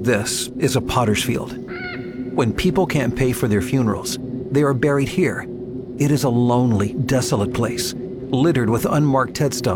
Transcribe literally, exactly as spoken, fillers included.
This is a potter's field. When people can't pay for their funerals, they are buried here. It is a lonely, desolate place, littered with unmarked headstones.